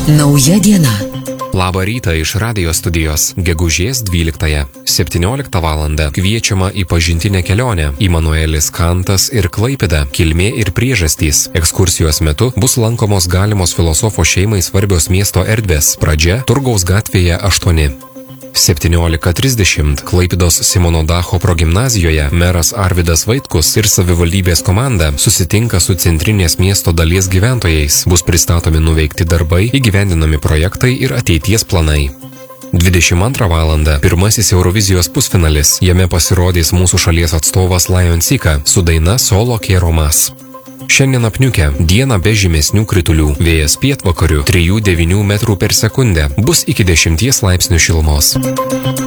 Nauja diena. Labą rytą iš radijo studijos. Gegužės 12. 17 val. Kviečiama į pažintinę kelionę. Immanuelis Kantas ir Klaipėda. Kilmė ir priežastys. Ekskursijos metu bus lankomos galimos filosofo šeimai svarbios miesto erdvės. Pradžia Turgaus gatvėje 8. 17:30 Klaipėdos Simono Dacho progimnazijoje meras Arvydas Vaitkus ir savivaldybės komanda susitinka su centrinės miesto dalies gyventojais. Bus pristatomi nuveikti darbai, įgyvendinami projektai ir ateities planai. 22 val. Pirmasis Eurovizijos pusfinalis. Jame pasirodys mūsų šalies atstovas Lion Sika su daina Solo Quiero Más. Šiandien apniukę, dieną be žymesnių kritulių, vėjas pietvakarių 3–9 m/s, bus iki 10 laipsnių šilumos.